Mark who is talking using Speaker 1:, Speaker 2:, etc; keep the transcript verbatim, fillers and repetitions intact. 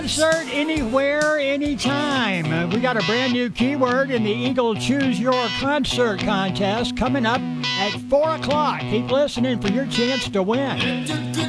Speaker 1: Concert anywhere, anytime. Uh, we got a brand new keyword in the Eagle Choose Your Concert contest coming up at four o'clock. Keep listening for your chance to win.